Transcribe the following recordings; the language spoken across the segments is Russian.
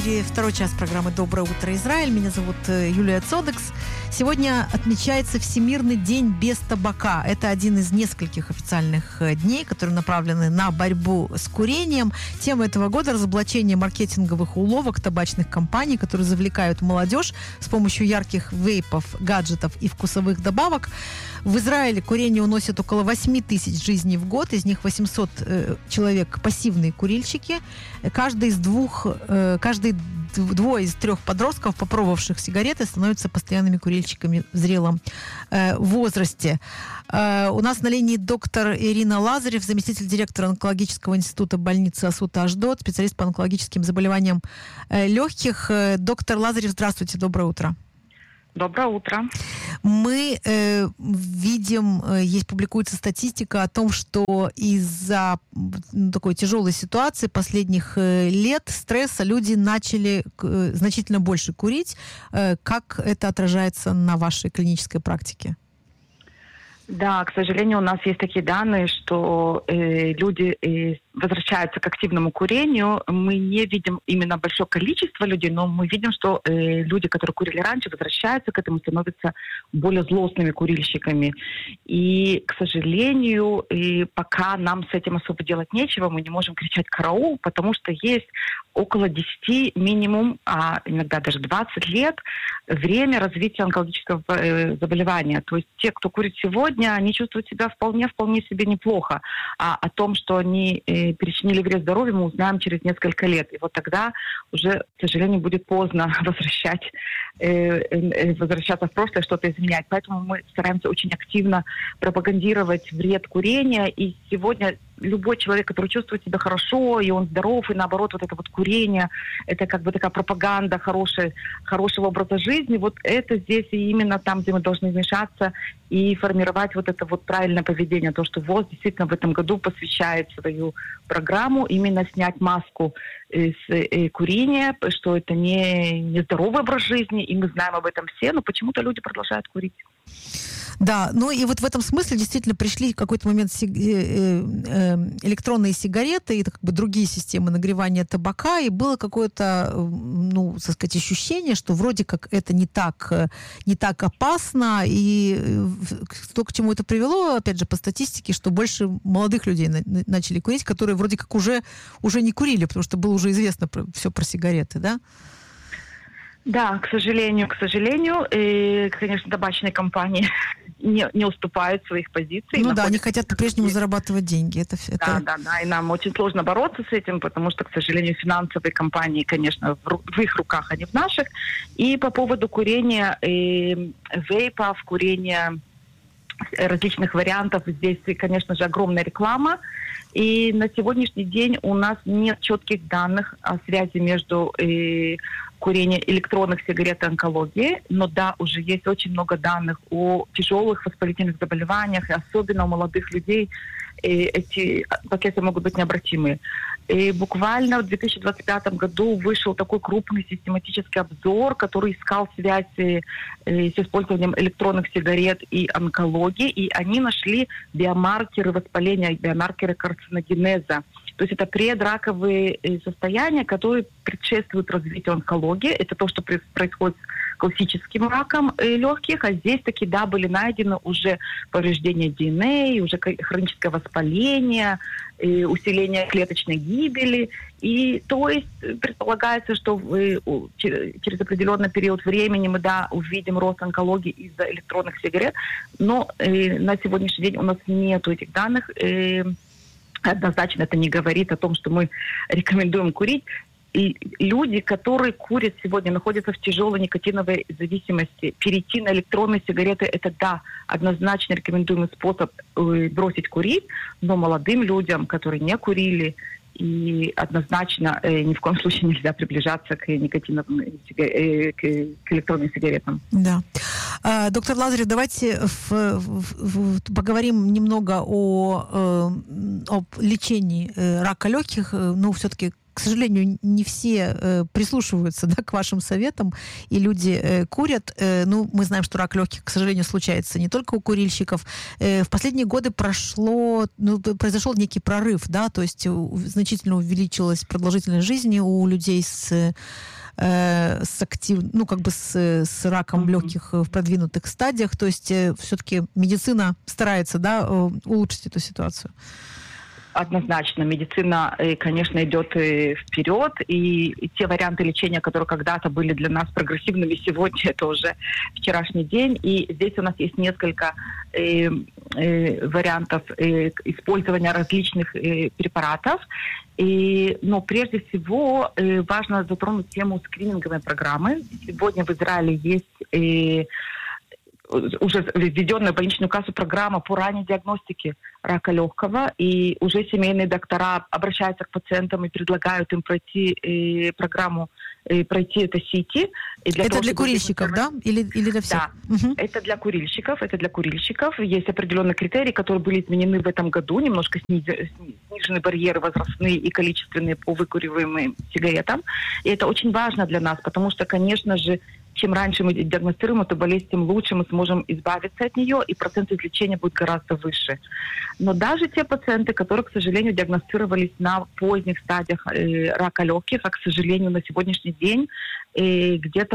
Второй час программы «Доброе утро, Израиль». Меня зовут Юлия Цодекс. Сегодня отмечается Всемирный день без табака. Это один из нескольких официальных дней, которые направлены на борьбу с курением. Тема этого года – разоблачение маркетинговых уловок табачных компаний, которые завлекают молодежь с помощью ярких вейпов, гаджетов и вкусовых добавок. В Израиле курение уносит около 8 тысяч жизней в год. Из них 800 человек – пассивные курильщики. Двое из трех подростков, попробовавших сигареты, становятся постоянными курильщиками в зрелом возрасте. У нас на линии доктор Ирина Лазарев, заместитель директора онкологического института больницы Асута Ашдод, специалист по онкологическим заболеваниям легких. Доктор Лазарев, здравствуйте, доброе утро. Доброе утро. Мы видим, публикуется статистика о том, что из-за такой тяжелой ситуации последних лет, стресса, люди начали значительно больше курить. Как это отражается на вашей клинической практике? Да, к сожалению, у нас есть такие данные, что люди возвращаются к активному курению. Мы не видим именно большое количество людей, но мы видим, что люди, которые курили раньше, возвращаются к этому, становятся более злостными курильщиками. И, к сожалению, пока нам с этим особо делать нечего, мы не можем кричать «караул», потому что есть около 10 минимум, а иногда даже 20 лет время развития онкологического заболевания. То есть те, кто курит сегодня, они чувствуют себя вполне себе неплохо. А о том, что они причинили вред здоровью, мы узнаем через несколько лет. И вот тогда уже, к сожалению, будет поздно возвращаться в прошлое, что-то изменять. Поэтому мы стараемся очень активно пропагандировать вред курения. И сегодня любой человек, который чувствует себя хорошо, и он здоров, и наоборот, вот это вот курение, это как бы такая пропаганда хорошего образа жизни. Вот это здесь и именно там, где мы должны вмешаться и формировать вот это вот правильное поведение. То, что ВОЗ действительно в этом году посвящает свою программу именно снять маску с курения, что это не здоровый образ жизни, и мы знаем об этом все, но почему-то люди продолжают курить. Да, ну и вот в этом смысле действительно пришли в какой-то момент электронные сигареты и как бы другие системы нагревания табака, и было какое-то, ощущение, что вроде как это не так опасно, и то, к чему это привело, опять же, по статистике, что больше молодых людей начали курить, которые вроде как уже не курили, потому что было уже известно все про сигареты, да? Да, к сожалению, конечно, табачные компании не уступают своих позиций. Ну да, они хотят по-прежнему зарабатывать деньги. Да, и нам очень сложно бороться с этим, потому что, к сожалению, финансовые компании, конечно, в их руках, а не в наших. И по поводу курения вейпов, курения различных вариантов, здесь, конечно же, огромная реклама. И на сегодняшний день у нас нет четких данных о связи между курением электронных сигарет и онкологией, но да, уже есть очень много данных о тяжелых воспалительных заболеваниях, и особенно у молодых людей эти последствия могут быть необратимые. И буквально в 2025 году вышел такой крупный систематический обзор, который искал связь с использованием электронных сигарет и онкологии, и они нашли биомаркеры воспаления, биомаркеры карциногенеза. То есть это предраковые состояния, которые предшествуют развитию онкологии. Это то, что происходит с классическим раком легких, а здесь таки, да, были найдены уже повреждения ДНК, уже хроническое воспаление, усиление клеточной гибели. И то есть предполагается, что через определенный период времени мы, да, увидим рост онкологии из-за электронных сигарет, но на сегодняшний день у нас нет этих данных. Однозначно это не говорит о том, что мы рекомендуем курить. И люди, которые курят сегодня, находятся в тяжелой никотиновой зависимости. Перейти на электронные сигареты – это, да, однозначно рекомендуемый способ бросить курить, но молодым людям, которые не курили, и однозначно ни в коем случае нельзя приближаться к никотиновым, к электронным сигаретам. Да. Доктор Лазарев, давайте поговорим немного о лечении рака легких. Ну, все-таки, к сожалению, не все прислушиваются, да, к вашим советам, и люди курят. Ну, мы знаем, что рак легких, к сожалению, случается не только у курильщиков. В последние годы произошел некий прорыв, да, то есть значительно увеличилась продолжительность жизни у людей с раком легких в продвинутых стадиях. То есть все-таки медицина старается, да, улучшить эту ситуацию. Однозначно. Медицина, конечно, идет вперед, и те варианты лечения, которые когда-то были для нас прогрессивными, сегодня это уже вчерашний день. И здесь у нас есть несколько вариантов использования различных препаратов. Но прежде всего важно затронуть тему скрининговой программы. Сегодня в Израиле есть уже введенная в больничную кассу программа по ранней диагностике рака легкого, и уже семейные доктора обращаются к пациентам и предлагают им пройти программу, пройти это СИТИ. Это для курильщиков, да? Или для всех? Да, это для курильщиков. Есть определенные критерии, которые были изменены в этом году, немножко снижены барьеры возрастные и количественные по выкуриваемым сигаретам. И это очень важно для нас, потому что, конечно же, чем раньше мы диагностируем эту болезнь, тем лучше мы сможем избавиться от нее, и процент излечения будет гораздо выше. Но даже те пациенты, которые, к сожалению, диагностировались на поздних стадиях рака легких, а, к сожалению, на сегодняшний день где-то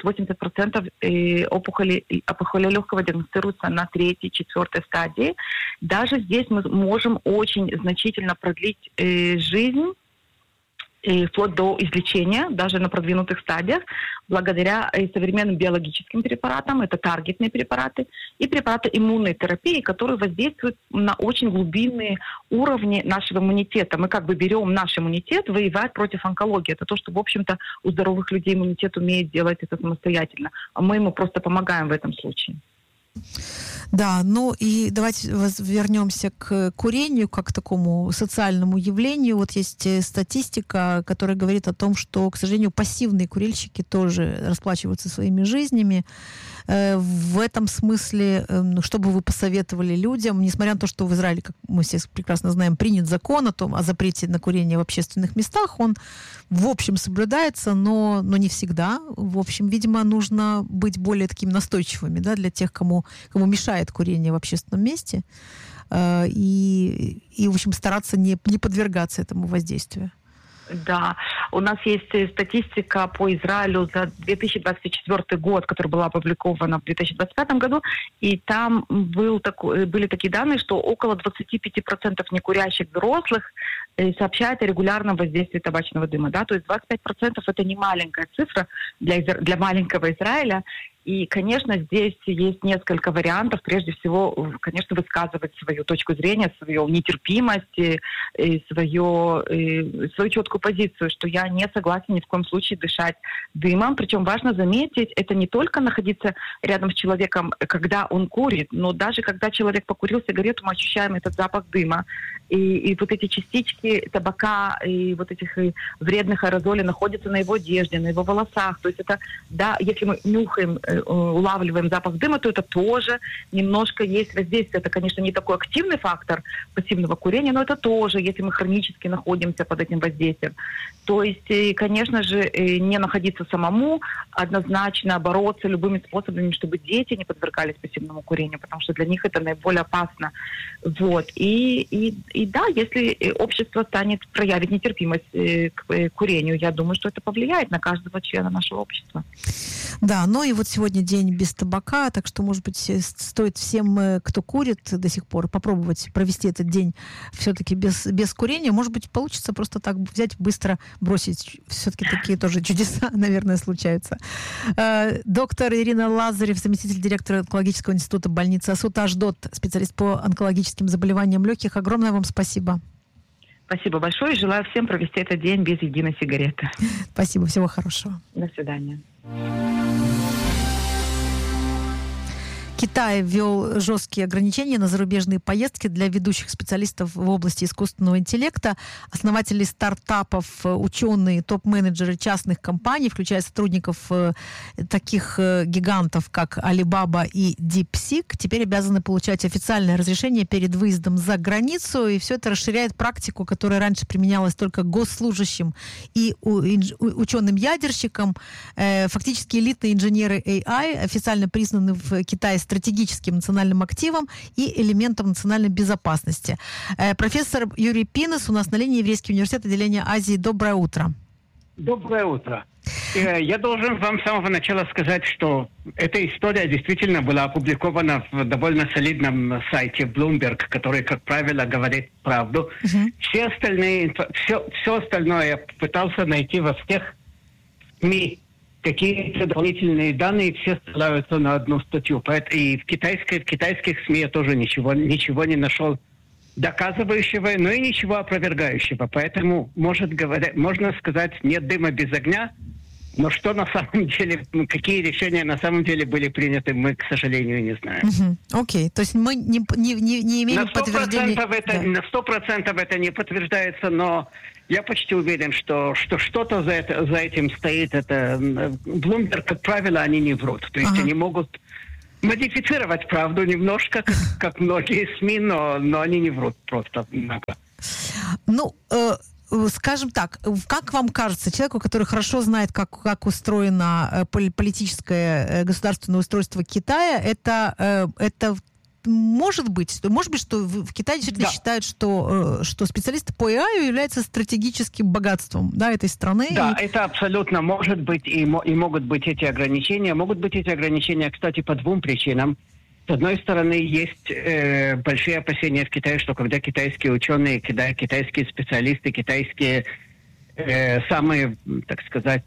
70-80% опухоли легкого диагностируются на 3-4 стадии. Даже здесь мы можем очень значительно продлить жизнь, вплоть до излечения, даже на продвинутых стадиях, благодаря современным биологическим препаратам, это таргетные препараты, и препараты иммунной терапии, которые воздействуют на очень глубинные уровни нашего иммунитета. Мы как бы берем наш иммунитет воевать против онкологии. Это то, что, в общем-то, у здоровых людей иммунитет умеет делать это самостоятельно. А мы ему просто помогаем в этом случае. Да, ну и давайте вернемся к курению как к такому социальному явлению. Вот есть статистика, которая говорит о том, что, к сожалению, пассивные курильщики тоже расплачиваются своими жизнями. В этом смысле, что бы вы посоветовали людям, несмотря на то, что в Израиле, как мы все прекрасно знаем, принят закон о запрете на курение в общественных местах, он в общем соблюдается, но не всегда. В общем, видимо, нужно быть более такими настойчивыми, да, для тех, кому мешает курение в общественном месте, и в общем, стараться не подвергаться этому воздействию. Да, у нас есть статистика по Израилю за 2024 год, которая была опубликована в 2025 году, и там были такие данные, что около 25% некурящих взрослых сообщают о регулярном воздействии табачного дыма. Да? То есть 25% это не маленькая цифра для маленького Израиля. И, конечно, здесь есть несколько вариантов. Прежде всего, конечно, высказывать свою точку зрения, свою нетерпимость, свою четкую позицию, что я не согласен ни в коем случае дышать дымом. Причем важно заметить, это не только находиться рядом с человеком, когда он курит, но даже когда человек покурил сигарету, мы ощущаем этот запах дыма. И вот эти частички табака и вот этих вредных аэрозолей находятся на его одежде, на его волосах. То есть это, да, если мы нюхаем, улавливаем запах дыма, то это тоже немножко есть воздействие. Это, конечно, не такой активный фактор пассивного курения, но это тоже, если мы хронически находимся под этим воздействием. То есть, конечно же, не находиться самому, однозначно бороться любыми способами, чтобы дети не подвергались пассивному курению, потому что для них это наиболее опасно. Вот. И да, если общество станет проявить нетерпимость к курению, я думаю, что это повлияет на каждого члена нашего общества. Да, ну и вот сегодня день без табака, так что, может быть, стоит всем, кто курит до сих пор, попробовать провести этот день все-таки без курения. Может быть, получится просто так взять, быстро бросить. Все-таки такие тоже чудеса, наверное, случаются. Доктор Ирина Лазарев, заместитель директора онкологического института больницы Асут Ашдод, специалист по онкологическим заболеваниям легких. Огромное вам спасибо. Спасибо большое. Желаю всем провести этот день без единой сигареты. Спасибо. Всего хорошего. До свидания. Китай ввел жесткие ограничения на зарубежные поездки для ведущих специалистов в области искусственного интеллекта. Основатели стартапов, ученые, топ-менеджеры частных компаний, включая сотрудников таких гигантов, как Alibaba и DeepSeek, теперь обязаны получать официальное разрешение перед выездом за границу. И все это расширяет практику, которая раньше применялась только госслужащим и ученым-ядерщикам. Фактически элитные инженеры AI официально признаны в Китае стратегическим национальным активом и элементом национальной безопасности. Профессор Юрий Пинес у нас на линии, Еврейский университет, отделение Азии. Доброе утро. Доброе утро. Я должен вам с самого начала сказать, что эта история действительно была опубликована в довольно солидном сайте Bloomberg, который, как правило, говорит правду. Все остальное я пытался найти во всех СМИ. Какие-то дополнительные данные, все ссылаются на одну статью. И в китайских СМИ я тоже ничего не нашел доказывающего, но и ничего опровергающего. Поэтому, можно сказать, нет дыма без огня. Но что на самом деле, какие решения на самом деле были приняты, мы, к сожалению, не знаем. Окей, то есть мы не имеем подтверждения... На 100% это не подтверждается, но я почти уверен, что что-то за этим стоит. Это Bloomberg, как правило, они не врут. То есть они могут модифицировать правду немножко, как многие СМИ, но они не врут просто много. Скажем так, как вам кажется, человеку, который хорошо знает, как устроено политическое государственное устройство Китая, это может быть, что в Китае действительно считают, что специалисты по AI являются стратегическим богатством, да, этой страны? Да, это абсолютно может быть, и могут быть эти ограничения. Могут быть эти ограничения, кстати, по двум причинам. С одной стороны, есть большие опасения в Китае, что когда китайские ученые, китайские специалисты, китайские самые, так сказать,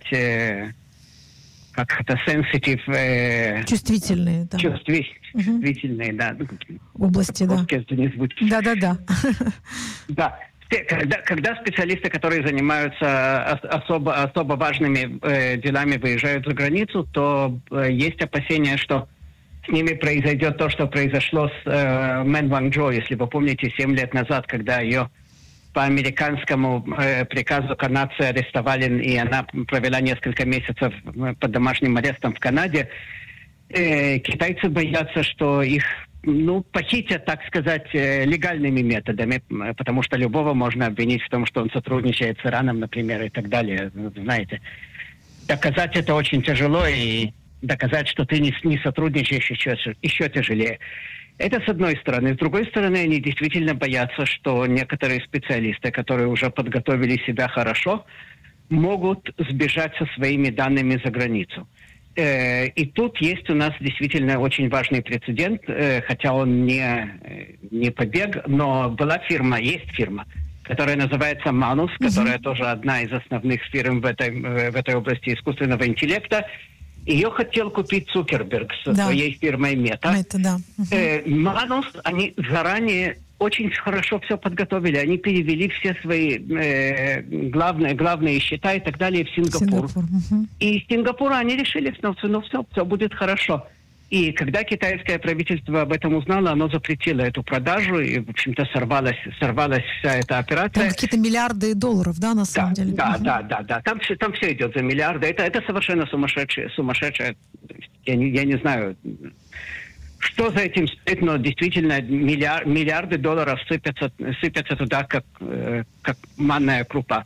как это, sensitive... чувствительные, да. Чувствительные, да. Области, да. Да. Да. Когда специалисты, которые занимаются особо важными делами, выезжают за границу, то есть опасения, что с ними произойдет то, что произошло с Мэн Ванчжоу, если вы помните, 7 лет назад, когда ее по американскому приказу канадцы арестовали, и она провела несколько месяцев под домашним арестом в Канаде. Китайцы боятся, что их похитят, так сказать, легальными методами, потому что любого можно обвинить в том, что он сотрудничает с Ираном, например, и так далее. Знаете, доказать это очень тяжело, и доказать, что ты не сотрудничаешь, еще тяжелее. Это с одной стороны. С другой стороны, они действительно боятся, что некоторые специалисты, которые уже подготовили себя хорошо, могут сбежать со своими данными за границу. И тут есть у нас действительно очень важный прецедент, хотя он не побег, но есть фирма, которая называется Manus, которая тоже одна из основных фирм в этой области искусственного интеллекта. Ее хотел купить Цукерберг со своей фирмой Мета. Manus, они заранее очень хорошо все подготовили. Они перевели все свои главные счета и так далее в Сингапур. И из Сингапура они решили, все будет хорошо. И когда китайское правительство об этом узнало, оно запретило эту продажу, и, в общем-то, сорвалась вся эта операция. Там какие-то миллиарды долларов, да, на самом деле? Да. Там все идет за миллиарды. Это совершенно сумасшедшее. Я не знаю, что за этим стоит, но действительно миллиарды долларов сыпятся туда, как манная крупа.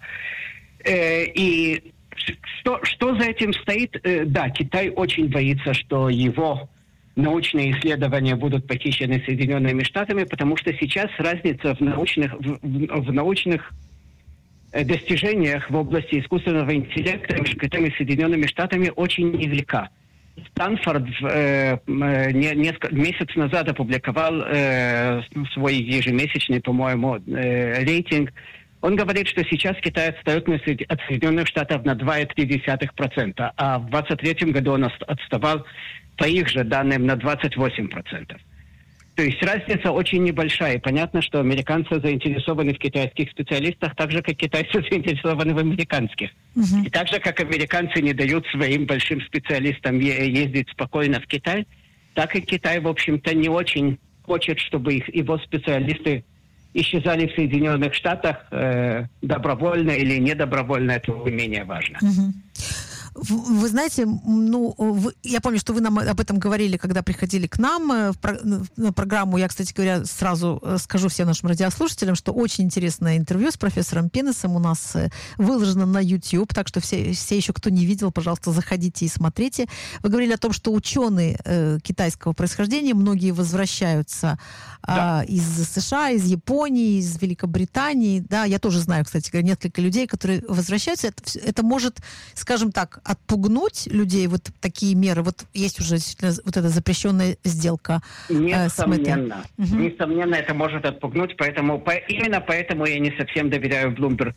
И что за этим стоит? Да, Китай очень боится, что его научные исследования будут похищены Соединенными Штатами, потому что сейчас разница в научных достижениях в области искусственного интеллекта между Китаем и Соединенными Штатами очень невелика. Стэнфорд месяц назад опубликовал свой ежемесячный, по-моему, рейтинг. Он говорит, что сейчас Китай отстает от Соединенных Штатов на 2,3%, а в 2023 году он отставал по их же данным на 28%. То есть разница очень небольшая. И понятно, что американцы заинтересованы в китайских специалистах так же, как китайцы заинтересованы в американских. И так же, как американцы не дают своим большим специалистам ездить спокойно в Китай, так и Китай, в общем-то, не очень хочет, чтобы его специалисты исчезали в Соединенных Штатах добровольно или недобровольно, это менее важно. Вы знаете, я помню, что вы нам об этом говорили, когда приходили к нам на программу. Я, кстати говоря, сразу скажу всем нашим радиослушателям, что очень интересное интервью с профессором Пинесом у нас выложено на YouTube, так что все еще, кто не видел, пожалуйста, заходите и смотрите. Вы говорили о том, что ученые китайского происхождения, многие возвращаются из США, из Японии, из Великобритании. Да, я тоже знаю, кстати говоря, несколько людей, которые возвращаются. Это может, скажем так, отпугнуть людей, вот такие меры. Вот есть уже вот эта запрещенная сделка. Несомненно. Несомненно, это может отпугнуть, именно поэтому я не совсем доверяю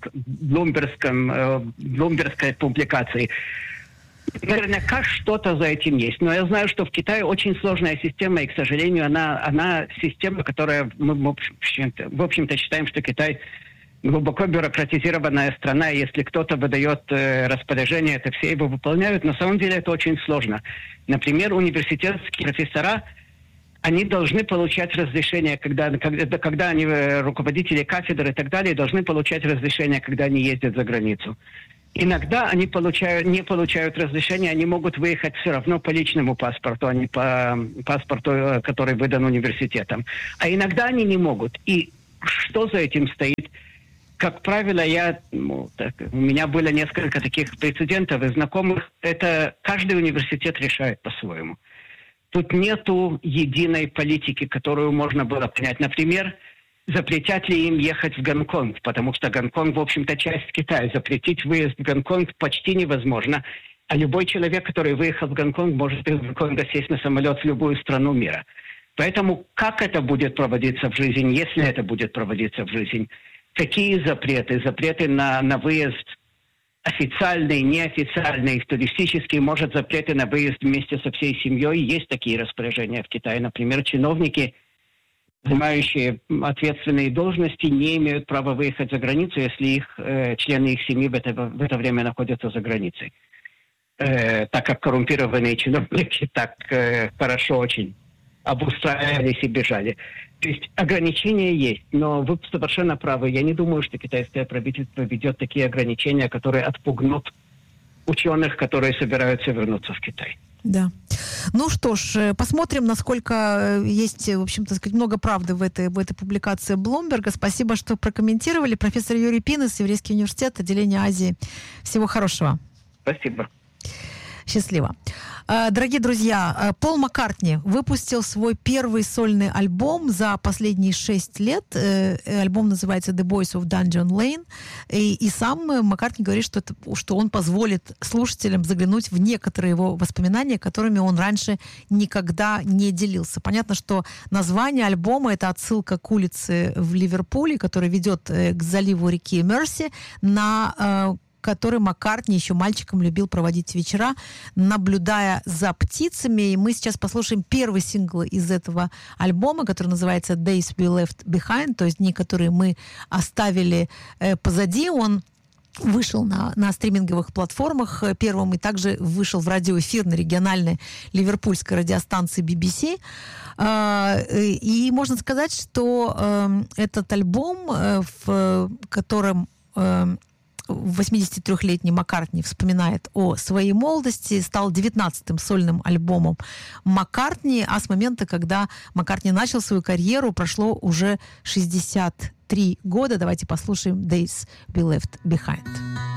блумбергской публикации. Наверняка что-то за этим есть. Но я знаю, что в Китае очень сложная система, и, к сожалению, она система, которая мы, в общем-то, считаем, что Китай глубоко бюрократизированная страна, и если кто-то выдает распоряжение, это все его выполняют. На самом деле это очень сложно. Например, университетские профессора, они должны получать разрешение, когда они руководители кафедр и так далее, должны получать разрешение, когда они ездят за границу. Иногда они не получают разрешения, они могут выехать все равно по личному паспорту, а не по паспорту, который выдан университетом. А иногда они не могут. И что за этим стоит? Как правило, у меня было несколько таких прецедентов и знакомых. Это каждый университет решает по-своему. Тут нету единой политики, которую можно было принять. Например, запретят ли им ехать в Гонконг, потому что Гонконг, в общем-то, часть Китая. Запретить выезд в Гонконг почти невозможно. А любой человек, который выехал в Гонконг, может из Гонконга сесть на самолет в любую страну мира. Поэтому как это будет проводиться в жизнь, если это будет проводиться в жизнь? Какие запреты? Запреты на выезд официальный, неофициальный, туристический, может, запреты на выезд вместе со всей семьей. Есть такие распоряжения в Китае. Например, чиновники, занимающие ответственные должности, не имеют права выехать за границу, если члены их семьи в это время находятся за границей. Так как коррумпированные чиновники так хорошо очень обустраивались и бежали. То есть ограничения есть, но вы совершенно правы. Я не думаю, что китайское правительство ведет такие ограничения, которые отпугнут ученых, которые собираются вернуться в Китай. Да. Ну что ж, посмотрим, насколько есть, в общем-то, сказать, много правды в этой публикации Блумберга. Спасибо, что прокомментировали. Профессор Юрий Пинес, Еврейский университет, отделение Азии. Всего хорошего. Спасибо. Счастливо. Дорогие друзья, Пол Маккартни выпустил свой первый сольный альбом за последние 6 лет. Альбом называется «The Boys of Dungeon Lane». И сам Маккартни говорит, что он позволит слушателям заглянуть в некоторые его воспоминания, которыми он раньше никогда не делился. Понятно, что название альбома — это отсылка к улице в Ливерпуле, которая ведет к заливу реки Мерси, на который Маккартни еще мальчиком любил проводить вечера, наблюдая за птицами. И мы сейчас послушаем первый сингл из этого альбома, который называется «Days We Left Behind», то есть «Дни, которые мы оставили позади». Он вышел на стриминговых платформах первым и также вышел в радиоэфир на региональной ливерпульской радиостанции BBC. И можно сказать, что этот альбом, в котором 83-летний Маккартни вспоминает о своей молодости, стал 19-м сольным альбомом Маккартни, а с момента, когда Маккартни начал свою карьеру, прошло уже 63 года. Давайте послушаем «Days We Left Behind».